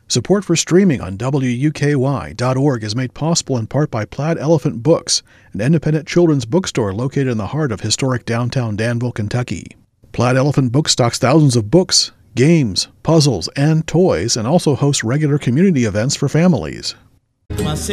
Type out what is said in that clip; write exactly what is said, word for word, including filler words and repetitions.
Support for streaming on W U K Y dot org is made possible in part by Plaid Elephant Books, an independent children's bookstore located in the heart of historic downtown Danville, Kentucky. Plaid Elephant Books stocks thousands of books, games, puzzles, and toys, and also hosts regular community events for families.